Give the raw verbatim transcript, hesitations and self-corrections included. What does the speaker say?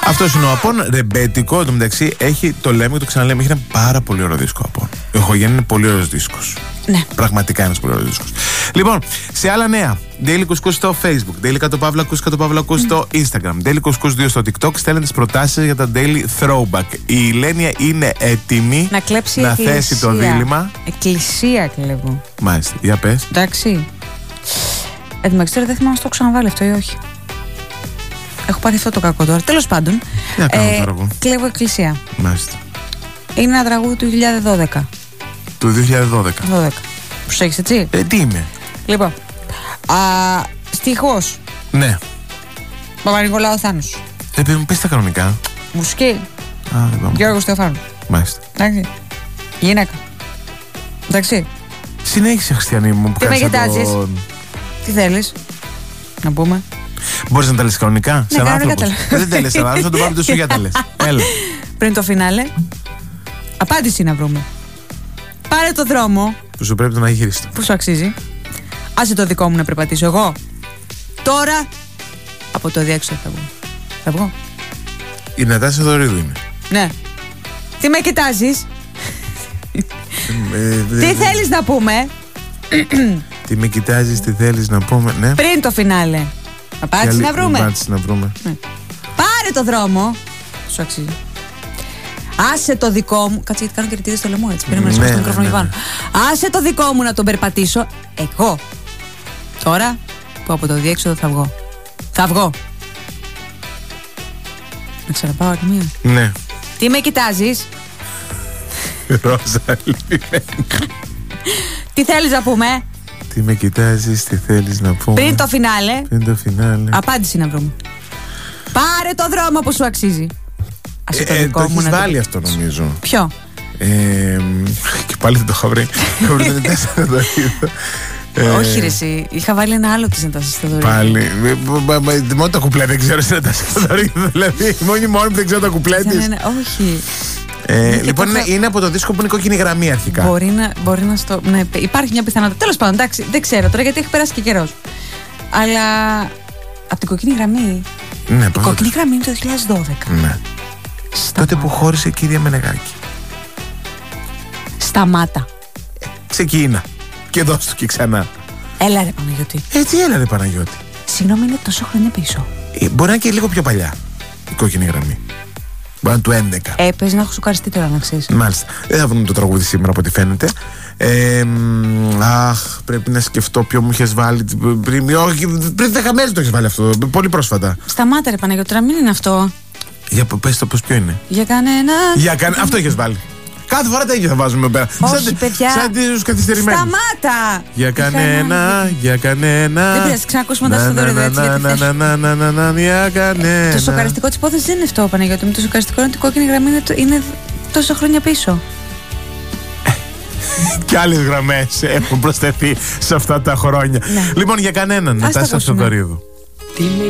Αυτός είναι ο Απών, ρεμπέτικο. Εν τω μεταξύ έχει, το λέμε και το ξαναλέμε, έχει ένα πάρα πολύ ωραίο δίσκο ο Απών. Ο Ηχογέννη είναι πολύ ωραίος δίσκος. Ναι. Πραγματικά ένας πολύ ωραίος δίσκος. Λοιπόν, σε άλλα νέα, Daily Couscous στο Facebook, Daily Κατοπαύλα Κους Κατοπαύλα Κους στο Instagram, Daily Couscous δύο στο TikTok. Στέλνετε τις προτάσεις για τα Daily Throwback. Η Ηλένια είναι έτοιμη να κλέψει να εκκλησία. θέσει το δίλημμα. Εκκλησία κλέβω. Μάλιστα, για πες. Εντάξει. Εν τω μεταξύ τώρα δεν θυμάμαι αν το ξαναβάλει αυτό ή όχι. Έχω πάρει αυτό το κακό τώρα. Τέλος πάντων. Τι να κάνω τώρα εγώ. Κλέβω εκκλησία. Μάλιστα. Είναι ένα τραγούδι του δύο χιλιάδες δώδεκα. Του δύο χιλιάδες δώδεκα. δώδεκα. Προσέχεις, έτσι. Ε, τι είμαι. Λοιπόν. Α, στίχος. Ναι. Παπα-Νικολάου Θάνος. Ε, παιδί μου, πες τα κανονικά. Μουσική. Α, δεν πάμε. Γιώργος Θεοφάνου. Μάλιστα. Εντάξει. Γυναίκα. Εντάξει. Συνέχισε, Χριστιανή μου, που Τι με κάνεις κοιτάζεις? τον... Τι θέλεις να πούμε? Μπορείς να τα λες κανονικά, Ναι, σαν κανονικά άνθρωπος. τα λέω. Δεν τα λες σαν άνθρωπος, θα το πάμε το σου για τα λες. Έλα. Πριν το φινάλε, απάντηση να βρούμε. Πάρε το δρόμο Που σου πρέπει να γυριστεί. που σου αξίζει. Άσε το δικό μου να περπατήσω εγώ. Τώρα από το διέξοδο θα βγω. Θα βγω. Η Νατάσα Δωρίδου είναι. Ναι. Τι με κοιτάζεις? Ε, Τι θέλεις να πούμε? Τι με κοιτάζεις, τι θέλεις να πούμε. Ναι. Πριν το φινάλε. Απάντηση να βρούμε. Απάντηση να βρούμε. Ναι. Πάρε το δρόμο. Σου αξίζει. Άσε το δικό μου. Κάτσε γιατί κάνω και ρητίδες στο λαιμό, έτσι. Περίμενε να Ναι, σπάσω το ναι, μικρόφωνο ναι, και πάνω. Άσε το δικό μου να τον περπατήσω. Εγώ. Τώρα που από το διέξοδο θα βγω. Θα βγω. Να ξαναπάω άλλη μία. Ναι. Τι με κοιτάζεις? Ρόζα λυπημένη. Τι θέλεις να πούμε? Τι με κοιτάζεις, τι θέλεις να πούμε. Πριν το φινάλε. Πριν το φινάλε. Απάντηση να βρούμε. Πάρε το δρόμο που σου αξίζει. Άσε το Ε, δικό το μου έχεις να βάλει το... αυτό νομίζω. Ποιο? Ε, και πάλι δεν το είχα βρει. Είχα βρει το τέσσερα το είδα. Ε, Όχι ρε εσύ, είχα βάλει ένα άλλο της Νατάσας Θεοδωρίδου. Πάλι. Ε, μα- μα- Μόνο τα κουπλέ δεν ξέρω στην Νατάσα Θεοδωρίδου. Δηλαδή, μόνη μόνο που δεν ξέρω τα κουπλέ Ναι, της. ναι, ναι, όχι. Ε, και λοιπόν, το είναι, είχα- είναι από το δίσκο που είναι κόκκινη γραμμή αρχικά. Μπορεί να, μπορεί να στο. Ναι, υπάρχει μια πιθανότητα. Τέλος πάντων, εντάξει, δεν ξέρω τώρα γιατί έχει περάσει και καιρός. Αλλά από την κοκκινή γραμμή. Ναι, Η από κοκκινή γραμμή είναι το δύο χιλιάδες δώδεκα. Ναι. Τότε που χώρισε η κυρία Μενεγάκη. Σταμάτα. Ξεκίνα. Και δώσ' του και ξανά. Έλα ρε Παναγιώτη. Έτσι, έλα ρε Παναγιώτη. Συγγνώμη, είναι τόσο χρόνια πίσω. Ε, μπορεί να είναι και λίγο πιο παλιά η κόκκινη γραμμή. Μπορεί να είναι του έντεκα. Ε, πες να έχω σοκαριστεί τώρα να ξέρεις. Μάλιστα. Δεν θα βρούμε το τραγούδι σήμερα από ό,τι φαίνεται. Ε, μ, αχ, πρέπει να σκεφτώ ποιο μου είχες βάλει. Πριν, όχι, πριν δέκα μέρες το έχεις βάλει αυτό. Πολύ πρόσφατα. Σταμάτα ρε Παναγιώτη, τώρα μην είναι αυτό. Για πες το πώς ποιο είναι. Για κανένα. Για καν... Αυτό έχεις βάλει. Κάθε φορά τα ίδια θα βάζουμε εδώ πέρα. Όχι, σαν, παιδιά. Σαν τους καθυστερημένους. Σταμάτα! Για κανένα, για κανένα. Δεν πειράζει, ξανακούσουμε τα Θεοδωρίδου, έτσι, γιατί θες. Να, να, να, να, να, για κανένα. Το σοκαριστικό της υπόθεσης δεν είναι αυτό, Παναγιώτη μου. Το σοκαριστικό είναι ότι η κόκκινη γραμμή είναι, το- είναι τόσα χρόνια πίσω. Και άλλες γραμμές έχουν προσθεθεί σε αυτά τα χρόνια. Ναι. Λοιπόν, για κανέναν, Ας τα Νατάσα ακούσουμε. Θεοδωρίδου.